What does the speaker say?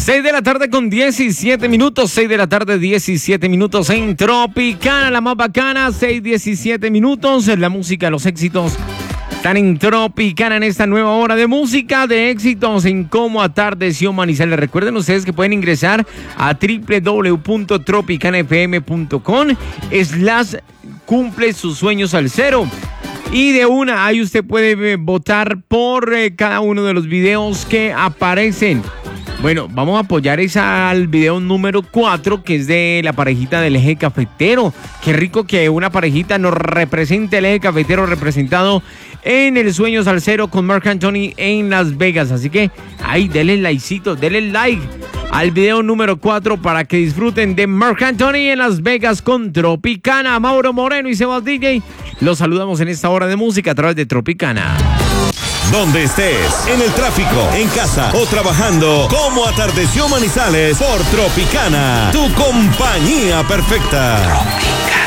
6 de la tarde con 17 minutos, 6 de la tarde 17 minutos en Tropicana, la más bacana, 6:17 minutos, la música, los éxitos están en Tropicana en esta nueva hora de música, de éxitos en cómo atardeció Manizales. Recuerden ustedes que pueden ingresar a www.tropicanafm.com/cumple sus sueños al cero. Y de una, ahí usted puede votar por cada uno de los videos que aparecen. Bueno, vamos a apoyar al video número 4, que es de la parejita del eje cafetero. Qué rico que una parejita nos represente, el eje cafetero representado en el Sueño Salsero con Marc Anthony en Las Vegas. Así que ahí, denle likecito, denle like al video número 4 para que disfruten de Marc Anthony en Las Vegas con Tropicana. Mauro Moreno y Sebas DJ, los saludamos en esta hora de música a través de Tropicana. Donde estés, en el tráfico, en casa o trabajando, como atardeció Manizales por Tropicana, tu compañía perfecta.